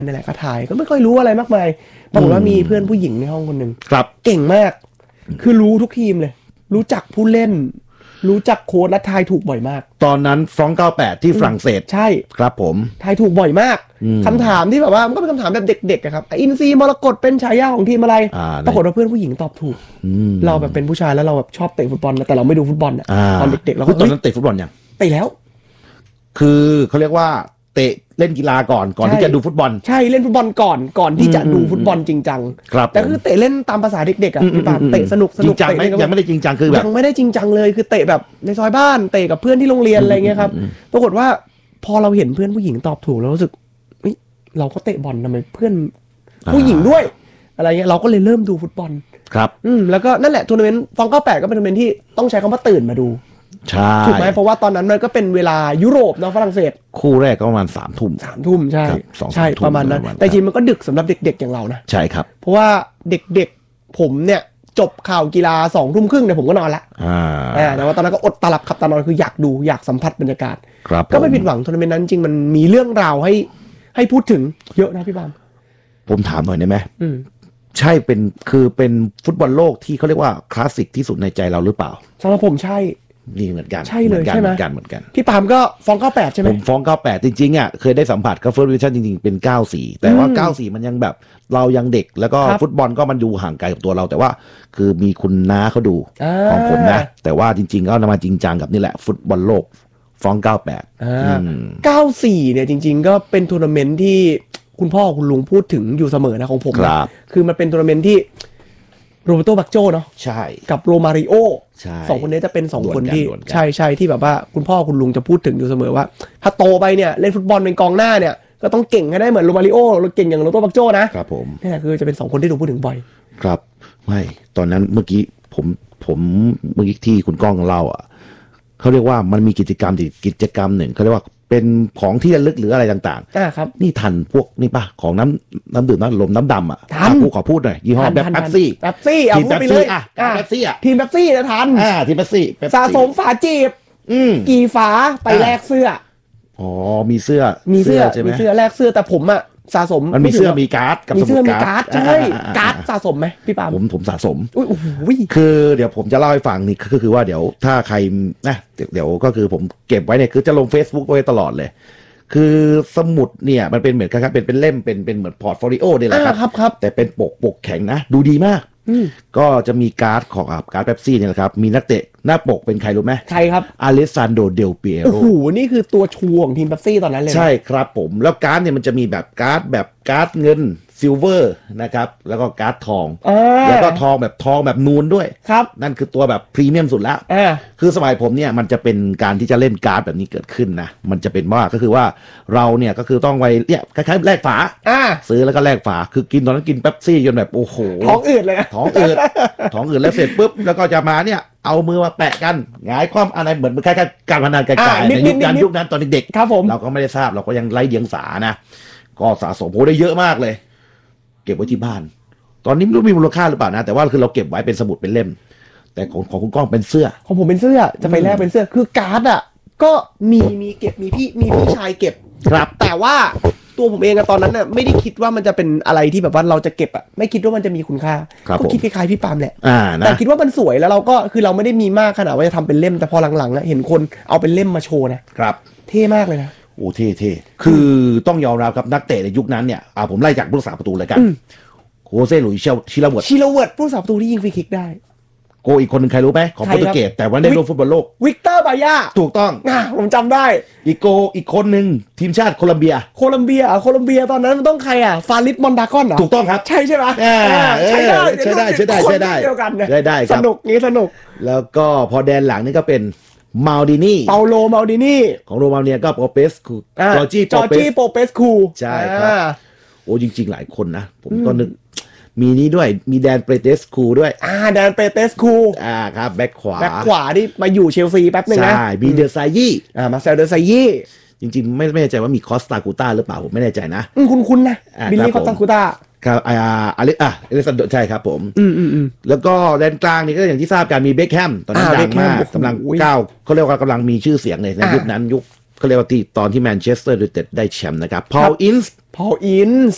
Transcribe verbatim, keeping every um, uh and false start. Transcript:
นี่แหละก็ถ่ายก็ไม่ค่อยรู้อะไรมากมายปรากฏว่ามีเพื่อนผู้หญิงในห้องคนหนึ่งครับเก่งมากคือรู้ทุกทีมเลยรู้จักผู้เล่นรู้จักโค้ชและทายถูกบ่อยมากตอนนั้นฟรองก์เก้าสิบแปดที่ฝรั่งเศสใช่ครับผมทายถูกบ่อยมากคำถามที่แบบว่ามันก็เป็นคำถามแบบเด็กๆครับอินซีมรกตเป็นฉายาของทีมอะไรปรากฏว่าเพื่อนผู้หญิงตอบถูกเราแบบเป็นผู้ชายแล้วเราแบบชอบเตะฟุตบอลแต่เราไม่ดูฟุตบอลตอนเด็กๆเราตอนนั้นเตะฟุตบอลยังไปแล้วคือเขาเรียกว่าเตะเล่นกีฬาก่อนก่อนที่จะดูฟุตบอลใช่เล่นฟุตบอลก่อนก่อนที่จะดูฟุตบอลจริงจังแต่คือเตะเล่นตามภาษาเด็กๆอ่ะพี่ปามเตะสนุกสนุกจริงจังไหมยังไม่ได้จริงจังคือแบบยังไม่ได้จริงจังเลยคือเตะแบบในซอยบ้านเตะกับเพื่อนที่โรงเรียนอะไรเงี้ยครับปรากฏว่าพอเราเห็นเพื่อนผู้หญิงตอบถูกเรารู้สึกเฮ้ยเราก็เตะบอลทำไมเพื่อนผู้หญิงด้วยอะไรเงี้ยเราก็เลยเริ่มดูฟุตบอลครับอืมแล้วก็นั่นแหละทัวร์นาเมนต์ฟองเก้าสิบแปดก็เป็นทัวร์นาเมนต์ที่ต้องใช้คำว่าตื่นมาดูใช่ถูกไหมเพราะว่าตอนนั้นมันก็เป็นเวลายุโรปเนาะฝรั่งเศสคู่แรกก็ประมาณสามทุ่มสามทุ่มใช่ใช่ประมาณนั้นแต่จริงมันก็ดึกสำหรับเด็กๆอย่างเรานะใช่ครับเพราะว่าเด็กๆผมเนี่ยจบข่าวกีฬาสองทุ่มครึ่งเนี่ยผมก็นอนละอ่าแต่ว่าตอนนั้นก็อดตาหลับขับตานอนคืออยากดูอยากสัมผัสบรรยากาศก็ไม่ผิดหวังทัวร์นาเมนต์นั้นจริงมันมีเรื่องราวให้ให้พูดถึงเยอะนะพี่บามผมถามหน่อยได้ไหมใช่เป็นคือเป็นฟุตบอลโลกที่เขาเรียกว่าคลาสสิกที่สุดในใจเราหรือเปล่าสำหรับผมใช่นี่เหมือนกันใช่เลยใช่ไหมเหมือนกันเหมือนกันพี่ปามก็ฟองเก้าสิบแปดใช่ไหมผมฟองเก้าสิบแปดจริงๆอ่ะเคยได้สัมผัสกับเฟิร์สดิวิชั่นจริงๆเป็นเก้าสิบสี่แต่ว่าเก้าสิบสี่มันยังแบบเรายังเด็กแล้วก็ฟุตบอลก็มันอยู่ห่างไกลกับตัวเราแต่ว่าคือมีคุณน้าเขาดูของผมนะแต่ว่าจริงๆก็นำมาจริงจังกับนี่แหละฟุตบอลโลกฟองเก้าสิบแปดอ่าเก้าสิบสี่เนี่ยจริงๆก็เป็นทัวร์นาเมนต์ที่คุณพ่อคุณลุงพูดถึงอยู่เสมอนะของผมนะคือมันเป็นทัวร์นาเมนต์ที่โรเบโตบักโจเนาะใช่กับโรมาริโอสองคนนี้จะเป็นสองคนที่ใช่ใช่ที่แบบว่าคุณพ่อคุณลุงจะพูดถึงอยู่เสมอว่าถ้าโตไปเนี่ยเล่นฟุตบอลเป็นกองหน้าเนี่ยก็ต้องเก่งให้ได้เหมือนโรมาริโอเก่งอย่างโรเบโตบักโจนะครับผมนี่แหละคือจะเป็นสองคนที่ถูกพูดถึงบ่อยครับไม่ตอนนั้นเมื่อกี้ผมผมเมื่อกี้ที่คุณก้องเล่าอ่ะเขาเรียกว่ามันมีกิจกรรมกิจกรรมหนึ่งเขาเรียกว่าเป็นของที่ระลึกหรืออะไรต่างๆอ่าครับนี่ทันพวกนี่ป่ะของน้ำน้ำดื่มน้ำลมน้ำดำอ่ะทันกูขอพูดหน่อยยี่ห้อแบบแป๊บซี่แป๊บซี่เอาพูดไปเลยอ่ะแป๊บซี่อ่ะทีมแป๊บซี่นะทันอ่าทีมแป๊บซี่สะสมฝาจีบกี่ฝาไปแลกเสื้ออ๋อมีเสื้อมีเสื้อมีเสื้อแลกเสื้อแต่ผมอ่ะสะสมมันมีเสื้อมีการ์ดกับสมุดการ์ดใช่การ์ดสะสมไหมพี่ปามผมผมสะสมอุ้ยโอ้โหคือเดี๋ยวผมจะเล่าให้ฟังนี่ก็คือว่าเดี๋ยวถ้าใครนะเดี๋ยวก็คือผมเก็บไว้เนี่ยคือจะลง Facebook ไว้ตลอดเลยคือสมุดเนี่ยมันเป็นเหมือนครับเป็นเป็นเล่มเป็นเป็นเหมือนพอร์ตโฟลิโอนี่แหละครับครับแต่เป็นปกปกแข็งนะดูดีมากก็จะมีการ์ดของการ์ดเป๊ปซี่เนี่ยแหละครับมีนักเตะหน้าปกเป็นใครรู้ไหมใครครับอเลซานโดเดลเปียโรโอ้โหนี่คือตัวชูของทีมเป๊ปซี่ตอนนั้นเลยใช่ครับผมแล้วการ์ดเนี่ยมันจะมีแบบการ์ดแบบการ์ดเงินซิลเวอร์นะครับแล้วก็การ์ดทองแล้วก็ทองแบบทองแบบนูนด้วยครับนั่นคือตัวแบบพรีเมียมสุดแล้วคือสมัยผมเนี่ยมันจะเป็นการที่จะเล่นการ์ดแบบนี้เกิดขึ้นนะมันจะเป็นว่าก็คือว่าเราเนี่ยก็คือต้องไปเนี่ยคล้ายๆแลกฝาซื้อแล้วก็แลกฝาคือกินตอนนั้นกินเป๊ปซี่จนแบบโอ้โหท้องอืดเลยท้องอืดท้องอืดแล้วเสร็จปุ๊บแล้วก็จะมาเนี่ยเอามือมาแปะกันหงายความอะไรเหมือนคล้ายๆการพนันไกลๆในยุคนั้นยุคนั้นตอนเด็กๆครับผมเราก็ไม่ได้ทราบเราก็ยังไร้เดียงสานะก็สะสมโหได้เยอะมากเลยเก็บไว้ที่บ้านตอนนี้ไม่รู้มีมูลค่าหรือเปล่านะแต่ว่าคือเราเก็บไว้เป็นสมุดเป็นเล่มแต่ของของคุณก้องเป็นเสื้อของผมเป็นเสื้อจะไปแลกเป็นเสื้อคือการ์ดอ่ะก็มีมีเก็บมีพี่มีพี่ชายเก็บครับแต่ว่าตัวผมเองอะตอนนั้นน่ะไม่ได้คิดว่ามันจะเป็นอะไรที่แบบว่าเราจะเก็บอะไม่คิดว่ามันจะมีคุณค่าก็คิดคล้ายๆพี่ปามแหละแต่คิดว่ามันสวยแล้วเราก็คือเราไม่ได้มีมากขนาดว่าจะทำเป็นเล่มแต่พอหลังๆอะเห็นคนเอาเป็นเล่มมาโชว์นะครับเท่มากเลยนะโอ้เท่เท่คือต้องยอมรับครับนักเตะในยุคนั้นเนี่ยอ่าผมไล่จากผู้รักษาประตูเลยกันโคเซ่หลุยส์ชิลาเวิร์ดชิลาเวิร์ดผู้รักษาประตูที่ยิงฟรีคิกได้โกอีกคนหนึ่งใครรู้ไหมของโปรตุเกสแต่ว่าได้ร่วมฟุตบอลโลกวิกเตอร์บายาถูกต้องอ่าผมจำได้อีกโกอีกคนหนึ่งทีมชาติโคลัมเบียโคลัมเบียโคลัมเบียตอนนั้นมันต้องใครอ่ะฟาริสมอนดากอนเหรอถูกต้องครับใช่ใช่ไหมใช่ได้ใช่ได้ใช่ได้ใช่ได้ได้ได้สนุกงี้สนุกแล้วก็พอแดนหลังนี่ก็เป็นมาลดินีเปาโลมาลดินีของโรมาเนียก็โปเปสคูจอร์จี้จอร์จี้โปเปสคูใช่ครับโอ้จริงๆหลายคนนะผมก็นึกมีนี้ด้วยมีแดนเปเตสคูด้วยอ่าแดนเปเตสคูอ่าครับแบ็คขวาแบ็คขวาที่มาอยู่เชลซีแป๊บนึงนะใช่มีเดอร์ไซยี่อ่ามาเซลเดอร์ไซยี่จริงๆไม่ไม่แน่ใจว่ามีคอสตากูต้าหรือเปล่าผมไม่แน่ใจนะอืมคุ้นๆนะบิลลี่คอสตากูต้าครับอ่าอเล็กอ่ะอเล็กซานโดใช่ครับผมอืมอืมอืมแล้วก็แดนกลางนี่ก็อย่างที่ทราบกันมีเบคแฮมตอนนั้นดังมากกำลังก้าวเขาเรียกว่ากำลังมีชื่อเสียงในยุคนั้นยุคเขาเรียกว่าที่ตอนที่แมนเชสเตอร์ยูไนเต็ดได้แชมป์นะครับพอลอินส์พอลอินส์